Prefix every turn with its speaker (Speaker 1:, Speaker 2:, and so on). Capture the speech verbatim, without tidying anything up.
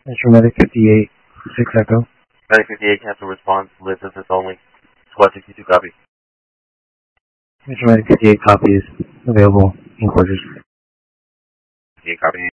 Speaker 1: Metro Medic fifty-eight, six Echo.
Speaker 2: Medic fifty-eight, cancel response, live distance only. Squad sixty-two, copy.
Speaker 1: Metro Medic fifty-eight, copy is available in quarters.
Speaker 2: fifty-eight, copy.